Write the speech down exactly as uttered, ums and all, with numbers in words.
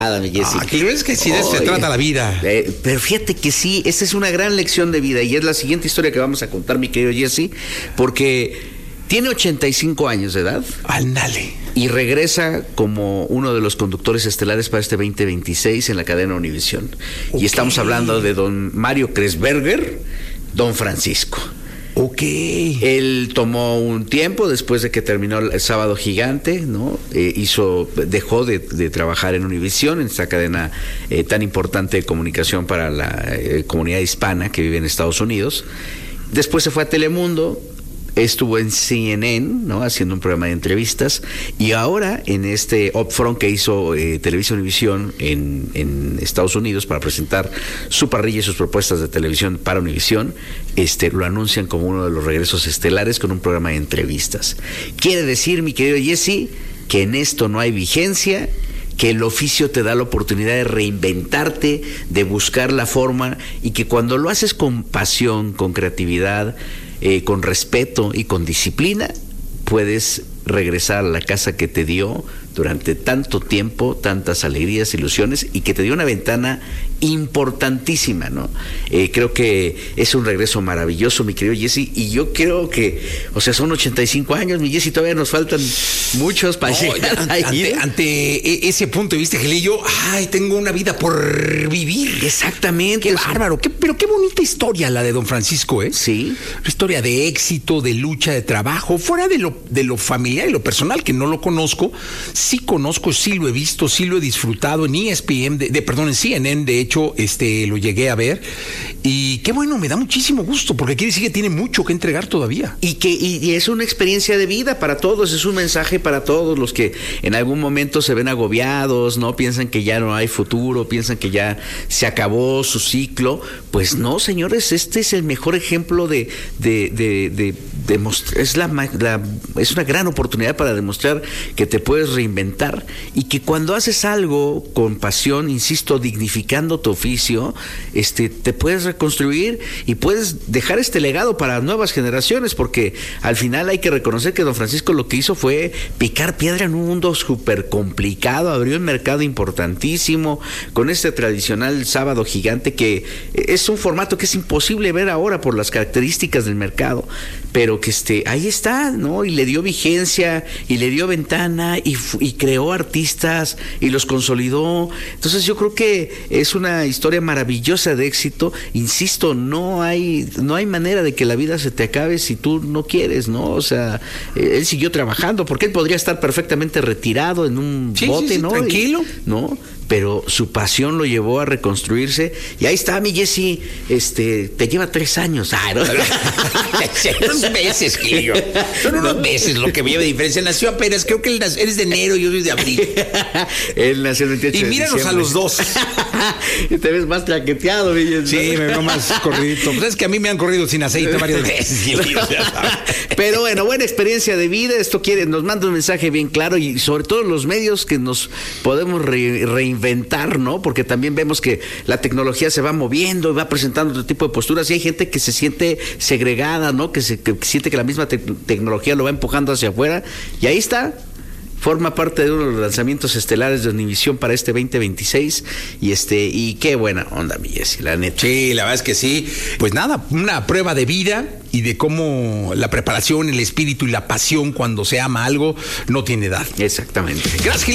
Mi Jessy. Ah, que es que sí, de eso se trata la vida. Eh, pero fíjate que sí, esta es una gran lección de vida y es la siguiente historia que vamos a contar, mi querido Jessy, porque tiene ochenta y cinco años de edad. Ándale. Y regresa como uno de los conductores estelares para este veinte veintiséis en la cadena Univisión. Okay. Y estamos hablando de don Mario Kreuzberger, don Francisco. Ok. Él tomó un tiempo después de que terminó el Sábado Gigante, ¿no? Eh, hizo, dejó de, de trabajar en Univisión, en esta cadena eh, tan importante de comunicación para la eh, comunidad hispana que vive en Estados Unidos. Después se fue a Telemundo. Estuvo en C N N, ¿no? Haciendo un programa de entrevistas, y ahora en este upfront que hizo eh, Televisa Univisión en, en Estados Unidos para presentar su parrilla y sus propuestas de televisión para Univisión, este, lo anuncian como uno de los regresos estelares con un programa de entrevistas. Quiere decir, mi querido Jessy, que en esto no hay vigencia, que el oficio te da la oportunidad de reinventarte, de buscar la forma, y que cuando lo haces con pasión, con creatividad, Eh, con respeto y con disciplina, puedes regresar a la casa que te dio durante tanto tiempo, tantas alegrías, ilusiones, y que te dio una ventana importantísima, ¿no? Eh, creo que es un regreso maravilloso, mi querido Jessy, y yo creo que, o sea, son ochenta y cinco años, mi Jessy, todavía nos faltan muchos para no, llegar ante, ahí. Ante, ante ese punto de vista, Gelillo, ay, tengo una vida por vivir. Exactamente. Qué bárbaro, qué, pero qué bonita historia la de don Francisco, ¿eh? Sí. Una historia de éxito, de lucha, de trabajo, fuera de lo, de lo familiar y lo personal, que no lo conozco. Sí conozco, sí lo he visto, sí lo he disfrutado en E S P N, de, de perdón, en C N N, de hecho, este, lo llegué a ver, y qué bueno, me da muchísimo gusto, porque quiere decir que tiene mucho que entregar todavía. Y que y, y es una experiencia de vida para todos, es un mensaje para todos los que en algún momento se ven agobiados, ¿no? Piensan que ya no hay futuro, piensan que ya se acabó su ciclo. Pues no, señores, este es el mejor ejemplo de, de, de, de, de most- es la, la es una gran oportunidad para demostrar que te puedes reinventar, y que cuando haces algo con pasión, insisto, dignificando tu oficio, este, te puedes reconstruir y puedes dejar este legado para nuevas generaciones, porque al final hay que reconocer que don Francisco lo que hizo fue picar piedra en un mundo súper complicado, abrió un mercado importantísimo con este tradicional Sábado Gigante, que es un formato que es imposible ver ahora por las características del mercado, pero que este, ahí está, ¿no? Y le dio vigencia y le dio ventana y, y creó artistas y los consolidó. Entonces yo creo que es una historia maravillosa de éxito. Insisto, no hay no hay manera de que la vida se te acabe si tú no quieres, ¿no? O sea, él siguió trabajando, porque él podría estar perfectamente retirado en un sí, bote, sí, sí, ¿no? Tranquilo. Y, ¿no? Pero su pasión lo llevó a reconstruirse, y ahí está, mi Jessy, este, te lleva tres años. Ah, ¿no? Unos meses, Gilio. Son unos meses lo que me lleva de diferencia. Nació apenas, creo que él, nació, él es de enero y yo soy de abril. Él nació el veintiocho y de míranos diciembre. a los dos. Y te ves más traqueteado, mi Jessy. Sí, me veo más corridito. Pues es que a mí me han corrido sin aceite varias veces, Gilio. Pero bueno, buena experiencia de vida. Esto quiere, nos manda un mensaje bien claro, y sobre todo los medios que nos podemos re, reinventar, ¿no? Porque también vemos que la tecnología se va moviendo, va presentando otro tipo de posturas, y hay gente que se siente segregada, ¿no? Que, se, que siente que la misma te tecnología lo va empujando hacia afuera, y ahí está. Forma parte de uno de los lanzamientos estelares de Univisión para este veinte veintiséis, y este y qué buena onda, mi Jessy, la neta. Sí, la verdad es que sí. Pues nada, una prueba de vida y de cómo la preparación, el espíritu y la pasión cuando se ama algo no tiene edad. Exactamente. Gracias, Gil.